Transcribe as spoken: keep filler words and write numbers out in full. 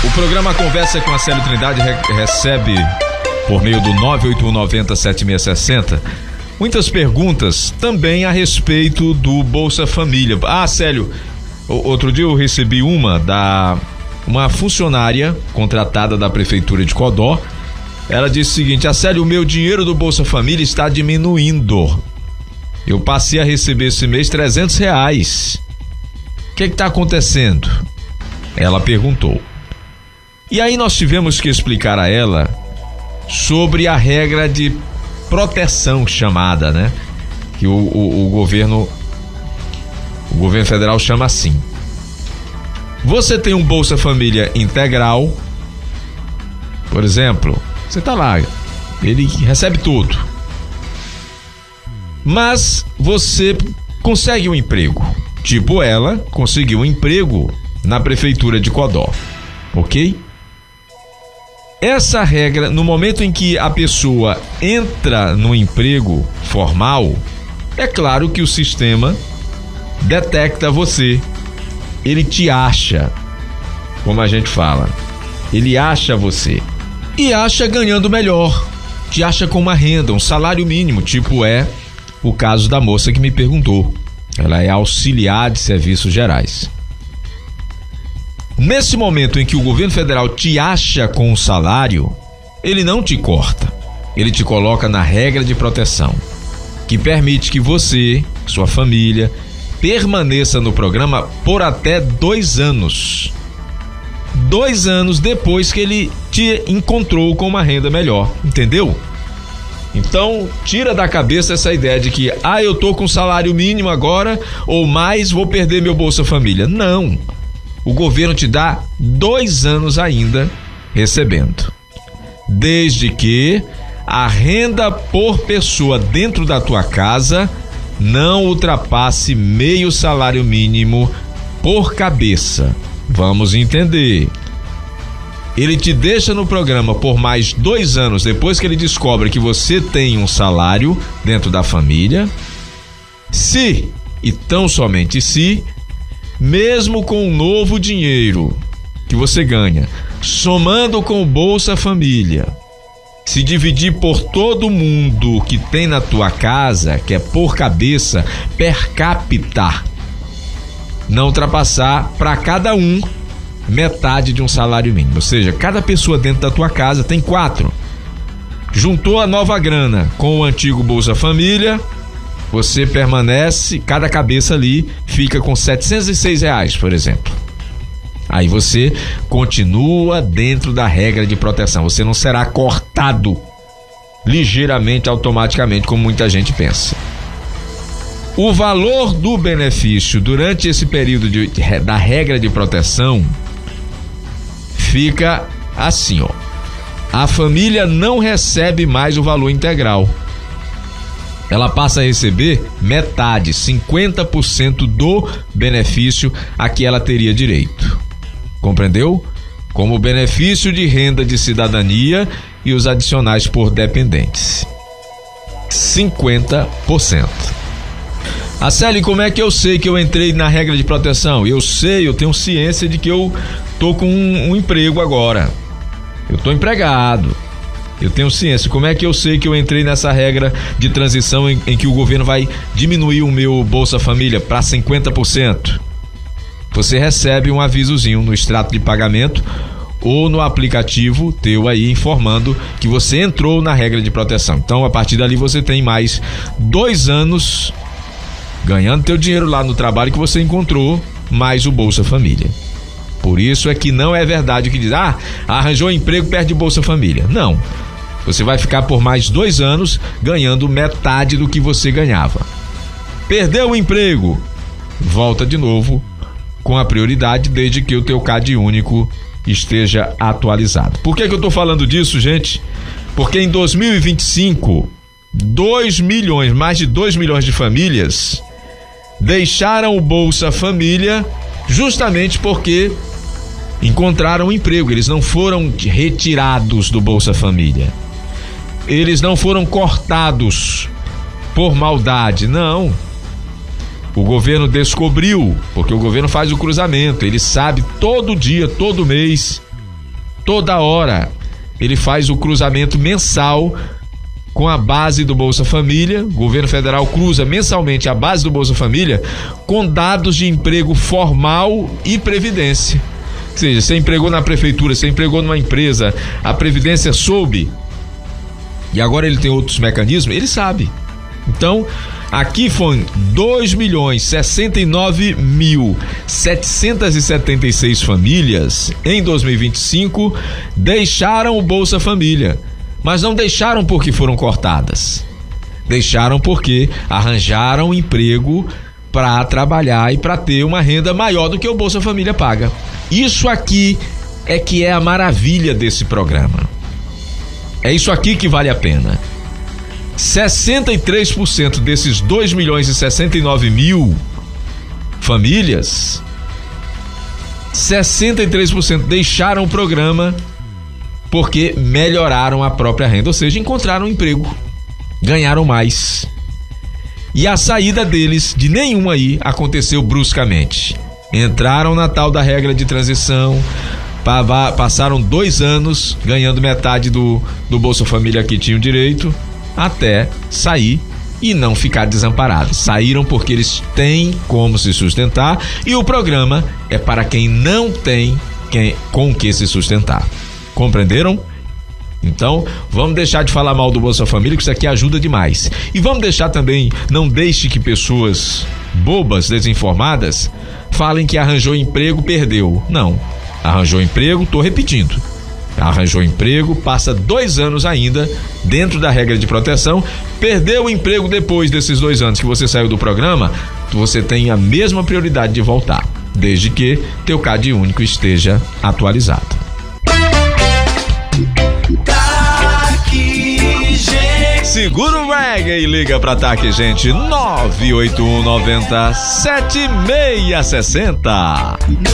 O programa Conversa com a Célio Trindade re- recebe, por meio do nove oito um nove zero sete seis seis zero, muitas perguntas também a respeito do Bolsa Família. Ah, Célio, outro dia eu recebi uma da uma funcionária contratada da Prefeitura de Codó. Ela disse o seguinte: ah, Célio, o meu dinheiro do Bolsa Família está diminuindo. Eu passei a receber esse mês trezentos reais. O que está acontecendo? Ela perguntou. E aí nós tivemos que explicar a ela sobre a regra de proteção chamada, né? Que o, o, o governo o governo federal chama assim. Você tem um Bolsa Família integral, por exemplo, você tá lá, ele recebe tudo, mas você consegue um emprego, tipo ela conseguiu um emprego na Prefeitura de Codó, ok? Essa regra, no momento em que a pessoa entra no emprego formal, é claro que o sistema detecta você, ele te acha, como a gente fala, ele acha você e acha ganhando melhor, te acha com uma renda, um salário mínimo, tipo é o caso da moça que me perguntou. Ela é auxiliar de serviços gerais. Nesse momento em que o governo federal te acha com um salário, ele não te corta, ele te coloca na regra de proteção, que permite que você, sua família, permaneça no programa por até dois anos. Dois anos depois que ele te encontrou com uma renda melhor, entendeu? Então, tira da cabeça essa ideia de que, ah, eu tô com salário mínimo agora, ou mais, vou perder meu Bolsa Família. Não. O governo te dá dois anos ainda recebendo. Desde que a renda por pessoa dentro da tua casa não ultrapasse meio salário mínimo por cabeça. Vamos entender. Ele te deixa no programa por mais dois anos depois que ele descobre que você tem um salário dentro da família. Se, e tão somente se, mesmo com o novo dinheiro que você ganha, somando com o Bolsa Família, se dividir por todo mundo que tem na tua casa, que é por cabeça, per capita, não ultrapassar para cada um metade de um salário mínimo. Ou seja, cada pessoa dentro da tua casa tem quatro. Juntou a nova grana com o antigo Bolsa Família, você permanece, cada cabeça ali fica com setecentos e seis reais, por exemplo. Aí você continua dentro da regra de proteção. Você não será cortado ligeiramente, automaticamente, como muita gente pensa. O valor do benefício durante esse período de, da regra de proteção fica assim, ó. A família não recebe mais o valor integral. Ela passa a receber metade, cinquenta por cento do benefício a que ela teria direito. Compreendeu? Como benefício de renda de cidadania e os adicionais por dependentes. cinquenta por cento. Ah, Célio, como é que eu sei que eu entrei na regra de proteção? Eu sei, eu tenho ciência de que eu tô com um, um emprego agora. Eu tô empregado. Eu tenho ciência. Como é que eu sei que eu entrei nessa regra de transição em, em que o governo vai diminuir o meu Bolsa Família para cinquenta por cento? Você recebe um avisozinho no extrato de pagamento ou no aplicativo teu aí informando que você entrou na regra de proteção. Então, a partir dali você tem mais dois anos ganhando teu dinheiro lá no trabalho que você encontrou, mais o Bolsa Família. Por isso é que não é verdade o que diz, ah, arranjou emprego, perde Bolsa Família. Não. Você vai ficar por mais dois anos ganhando metade do que você ganhava. Perdeu o emprego, volta de novo com a prioridade, desde que o teu C A D único esteja atualizado. Por que que eu tô falando disso, gente? Porque em dois mil e vinte e cinco, dois milhões, mais de dois milhões de famílias deixaram o Bolsa Família justamente porque encontraram um emprego. Eles não foram retirados do Bolsa Família. Eles não foram cortados por maldade, não. O governo descobriu, porque o governo faz o cruzamento, ele sabe todo dia, todo mês, toda hora ele faz o cruzamento mensal com a base do Bolsa Família. O governo federal cruza mensalmente a base do Bolsa Família com dados de emprego formal e previdência. Ou seja, você empregou na prefeitura, você empregou numa empresa, a previdência soube, e agora ele tem outros mecanismos, ele sabe. Então, aqui foram dois milhões sessenta e nove mil setecentos e setenta e seis famílias em dois mil e vinte e cinco deixaram o Bolsa Família, mas não deixaram porque foram cortadas. Deixaram porque arranjaram emprego para trabalhar e para ter uma renda maior do que o Bolsa Família paga. Isso aqui é que é a maravilha desse programa. É isso aqui que vale a pena. sessenta e três por cento desses dois milhões e sessenta e nove mil famílias, sessenta e três por cento deixaram o programa porque melhoraram a própria renda, ou seja, encontraram um emprego, ganharam mais. E a saída deles, de nenhum aí, aconteceu bruscamente. Entraram na tal da regra de transição, passaram dois anos ganhando metade do, do Bolsa Família que tinham direito, até sair e não ficar desamparados. Saíram porque eles têm como se sustentar, e o programa é para quem não tem quem, com que se sustentar. Compreenderam? Então, vamos deixar de falar mal do Bolsa Família, que isso aqui ajuda demais. E vamos deixar também, não deixe que pessoas bobas, desinformadas, falem que arranjou emprego, perdeu. Não, arranjou emprego, tô repetindo. Arranjou emprego, passa dois anos ainda dentro da regra de proteção, perdeu o emprego depois desses dois anos que você saiu do programa, você tem a mesma prioridade de voltar, desde que teu C A D único esteja atualizado. Segura o reggae e liga pra Ataque, gente. nove oito um nove zero sete seis seis zero.